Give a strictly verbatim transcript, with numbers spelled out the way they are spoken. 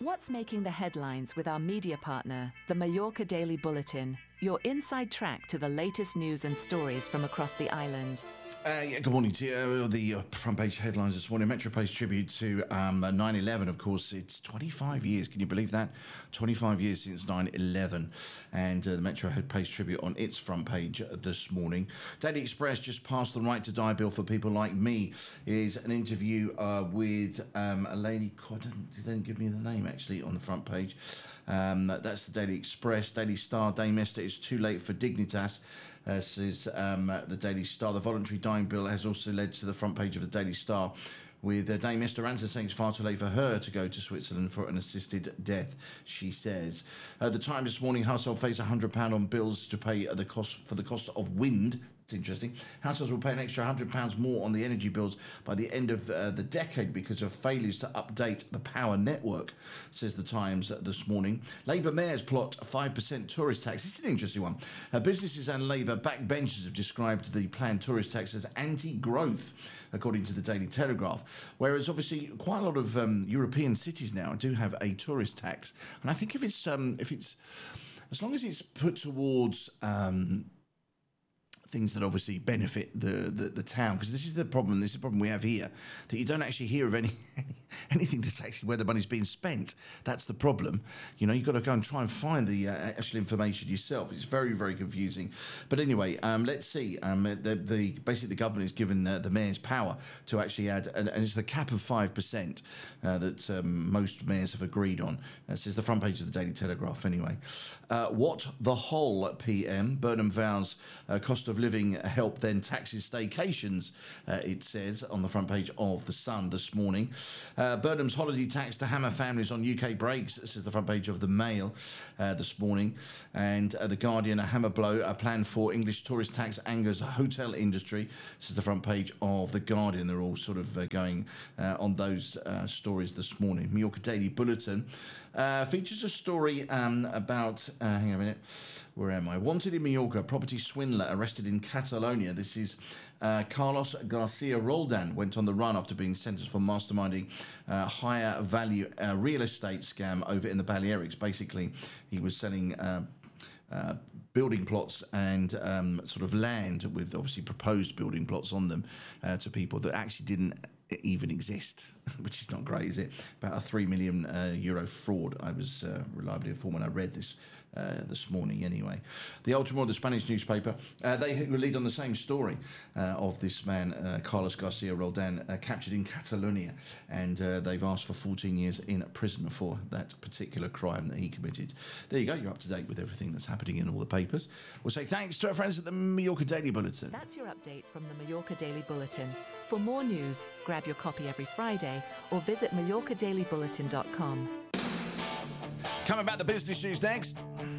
What's making the headlines with our media partner, the Mallorca Daily Bulletin, your inside track to the latest news and stories from across the island. Uh, yeah, good morning to you. Uh, the uh, front page headlines this morning. Metro pays tribute to um, nine eleven. Of course, it's twenty-five years. Can you believe that? twenty-five years since nine eleven. And uh, the Metro pays tribute on its front page this morning. Daily Express just passed the right to die bill for people like me. Is an interview uh, with um, a lady. God, they didn't give me the name actually on the front page. Um, that's the Daily Express. Daily Star. Dame Esther is too late for Dignitas. Uh, says um, the Daily Star. The voluntary dying bill has also led to the front page of the Daily Star, with uh, Dame Esther Rantzen saying it's far too late for her to go to Switzerland for an assisted death, she says. Uh, the Times this morning, household face one hundred pounds on bills to pay the cost for the cost of wind. It's interesting. Households will pay an extra one hundred pounds more on the energy bills by the end of uh, the decade because of failures to update the power network, says the Times this morning. Labour mayors plot a five percent tourist tax. This is an interesting one. Uh, businesses and Labour backbenchers have described the planned tourist tax as anti-growth, according to the Daily Telegraph. Whereas, obviously, quite a lot of um, European cities now do have a tourist tax. And I think if it's, um, if it's as long as it's put towards... Um, things that obviously benefit the, the, the town, because this is the problem, this is the problem we have here, that you don't actually hear of any, any anything that's actually where the money's being spent. That's the problem. You know, you've got to go and try and find the uh, actual information yourself. It's very, very confusing. But anyway, um, let's see. Um, the, the basically the government is given uh, the mayor's power to actually add, and, and it's the cap of five percent uh, that um, most mayors have agreed on. This is the front page of the Daily Telegraph anyway. Uh, what the whole P M? Burnham vows uh, cost of living help then taxes staycations, uh, it says on the front page of The Sun this morning. Uh, Burnham's holiday tax to hammer families on U K breaks, this is the front page of The Mail uh, this morning. And uh, The Guardian, a hammer blow, a plan for English tourist tax angers hotel industry. This is the front page of The Guardian. They're all sort of uh, going uh, on those uh, stories this morning. Mallorca Daily Bulletin uh, features a story um, about, uh, hang on a minute, where am I? Wanted in Mallorca, property swindler arrested in Catalonia. This is uh, Carlos Garcia Roldan went on the run after being sentenced for masterminding uh, higher value uh, real estate scam over in the Balearics. Basically, he was selling uh, uh, building plots and um, sort of land with obviously proposed building plots on them uh, to people that actually didn't even exist, which is not great, is it? About a three million uh, euro fraud. I was uh, reliably informed when I read this uh, this morning anyway. The Ultramor, the Spanish newspaper, uh, they lead on the same story uh, of this man, uh, Carlos Garcia Roldan, uh, captured in Catalonia, and uh, they've asked for fourteen years in prison for that particular crime that he committed. There you go, you're up to date with everything that's happening in all the papers. We'll say thanks to our friends at the Mallorca Daily Bulletin. That's your update from the Mallorca Daily Bulletin. For more news, grab your copy every Friday or visit Mallorca Daily Bulletin dot com. Coming back to business news next.